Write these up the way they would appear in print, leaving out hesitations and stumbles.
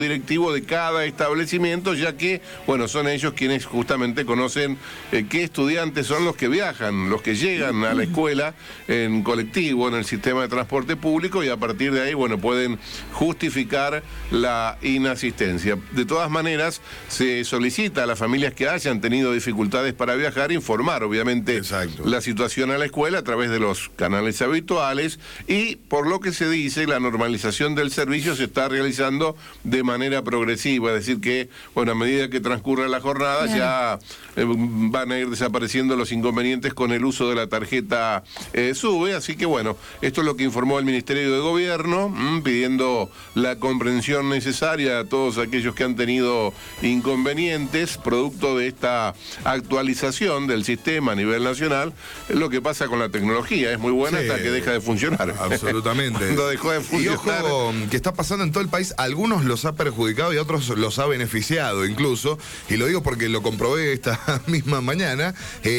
directivo de cada establecimiento, ya que, bueno, son ellos quienes justamente conocen qué estudiantes son los que viajan, los que llegan a la escuela en colectivo, en el sistema de transporte público, y a partir de ahí, bueno, pueden justificar la inasistencia. De todas maneras, se solicita a las familias que hayan tenido dificultades para viajar informar, obviamente, Exacto, la situación a la escuela a través de los canales habituales, y por lo que se dice, la normalización del servicio se está realizando de manera progresiva, es decir que, bueno, a medida que transcurra la jornada, ya van a ir desapareciendo los inconvenientes con el uso de la tarjeta SUBE, así que bueno, esto es lo que informó el Ministerio de Gobierno, pidiendo la comprensión necesaria a todos aquellos que han tenido inconvenientes producto de esta actualización del sistema a nivel nacional. Lo que pasa con la tecnología es muy buena, sí, hasta que deja de funcionar. Absolutamente. Cuando dejó de funcionar. Y ojo, que está pasando en todo el país, algunos los ha perjudicado y otros los ha beneficiado incluso, y lo digo porque lo comprobé esta misma mañana.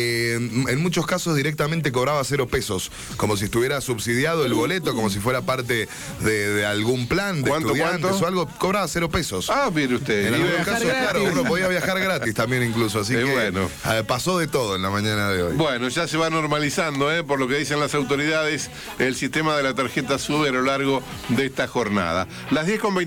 En muchos casos directamente cobraba 0 pesos, como si estuviera subsidiado el boleto, como si fuera parte de algún plan de estudiantes o algo, cobraba 0 pesos. Ah, mire usted. En algunos casos, claro, uno podía viajar gratis también incluso, así que bueno, pasó de todo en la mañana de hoy. Bueno, ya se va normalizando, por lo que dicen las autoridades, el sistema de la tarjeta SUBE a lo largo de esta jornada. Las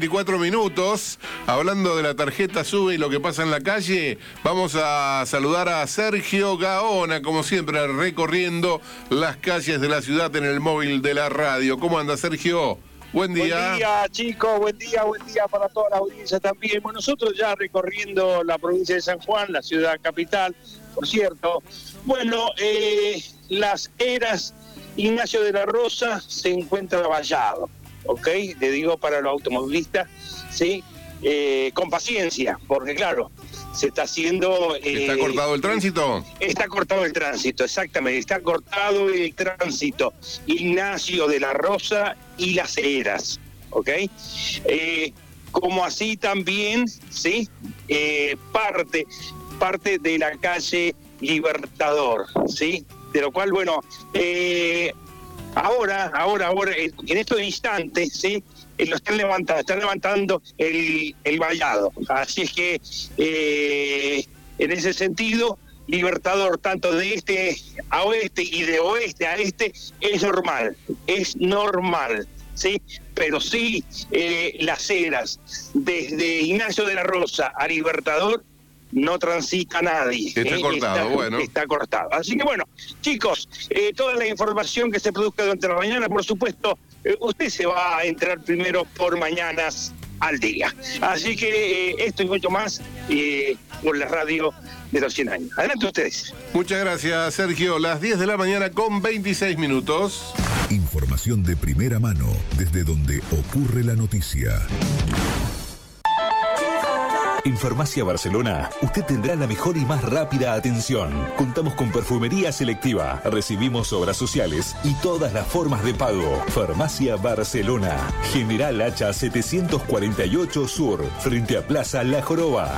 10:24, hablando de la tarjeta SUBE y lo que pasa en la calle, vamos a saludar a Sergio Gaona, como siempre, recorriendo las calles de la ciudad en el móvil de la radio. ¿Cómo anda, Sergio? Buen día. Buen día, chicos, buen día para toda la audiencia también. Bueno, nosotros ya recorriendo la provincia de San Juan, la ciudad capital, por cierto. Bueno, las eras Ignacio de la Rosa se encuentra vallado, ¿ok? Le digo para los automovilistas, ¿sí? Con paciencia, porque claro, se está haciendo... ¿Está cortado el tránsito? Está cortado el tránsito, exactamente, está cortado el tránsito. Ignacio de la Rosa y Las Heras, ¿ok? Como así también, ¿sí? Parte de la calle Libertador, ¿sí? De lo cual, bueno, ahora, en estos instantes, ¿sí? Lo están levantando el vallado. Así es que, en ese sentido, Libertador, tanto de este a oeste y de oeste a este, es normal, ¿sí? Pero sí, Las Heras, desde Ignacio de la Rosa a Libertador, no transita nadie. Está cortado, bueno. Está cortado. Así que bueno, chicos, toda la información que se produzca durante la mañana, por supuesto, usted se va a enterar primero por Mañanas al Día. Así que esto y mucho más por la radio de los 100 años. Adelante ustedes. Muchas gracias, Sergio. Las 10:26. Información de primera mano desde donde ocurre la noticia. En Farmacia Barcelona, usted tendrá la mejor y más rápida atención. Contamos con perfumería selectiva, recibimos obras sociales y todas las formas de pago. Farmacia Barcelona, General Hacha 748 Sur, frente a Plaza La Joroba.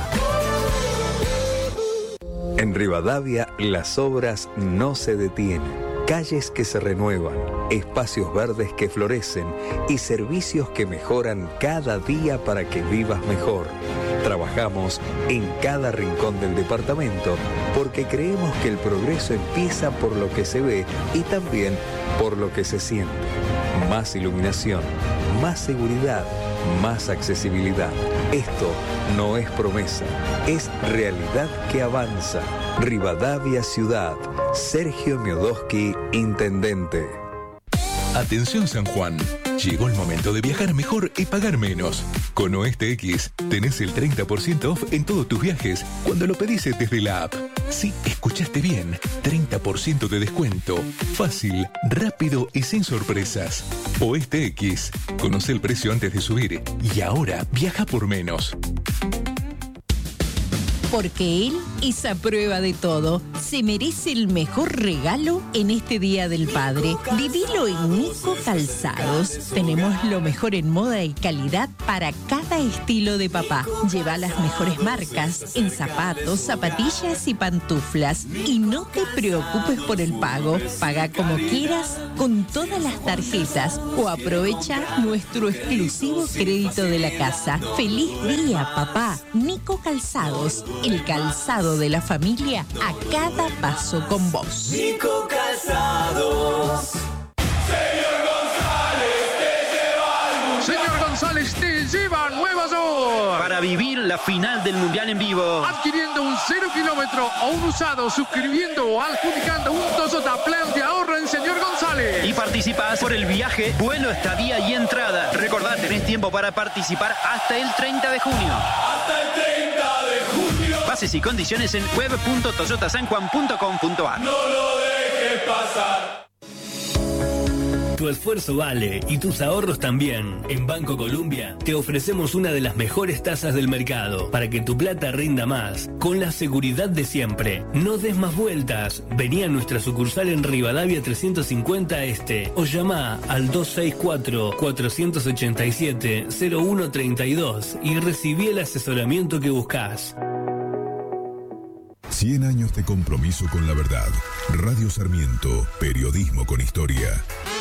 En Rivadavia, las obras no se detienen. Calles que se renuevan, espacios verdes que florecen y servicios que mejoran cada día para que vivas mejor. Trabajamos en cada rincón del departamento porque creemos que el progreso empieza por lo que se ve y también por lo que se siente. Más iluminación, más seguridad, más accesibilidad. Esto no es promesa, es realidad que avanza. Rivadavia Ciudad. Sergio Miodoski, Intendente. Atención San Juan, llegó el momento de viajar mejor y pagar menos. Con Oeste X tenés el 30% off en todos tus viajes cuando lo pedís desde la app. Sí, escuchaste bien, 30% de descuento. Fácil, rápido y sin sorpresas. Oeste X, conoce el precio antes de subir y ahora viaja por menos. porque él es a prueba de todo. Se merece el mejor regalo en este Día del Padre. Vivilo en Nico Calzados. Tenemos lo mejor en moda y calidad para cada estilo de papá. Lleva las mejores marcas en zapatos, zapatillas y pantuflas. Y no te preocupes por el pago. Paga como quieras con todas las tarjetas o aprovecha nuestro exclusivo crédito de la casa. ¡Feliz día, papá! Nico Calzados, el calzado de la familia a cada paso con vos. Nico Calzados. Señor González te lleva a Nueva York para vivir la final del Mundial en vivo. Adquiriendo un 0 kilómetro o un usado, suscribiendo o adjudicando un Toyota Plan de ahorro en Señor González. Y participás por el viaje, vuelo, estadía y entrada. Recordá, tenés tiempo para participar hasta el 30 de junio. Hasta el 30 de junio. Bases y condiciones en web.toyotasanjuan.com.ar. No lo dejes pasar. Tu esfuerzo vale y tus ahorros también. En Banco Colombia te ofrecemos una de las mejores tasas del mercado para que tu plata rinda más, con la seguridad de siempre. No des más vueltas. Vení a nuestra sucursal en Rivadavia 350 Este o llama al 264-487-0132 y recibí el asesoramiento que buscas. 100 años de compromiso con la verdad. Radio Sarmiento, periodismo con historia.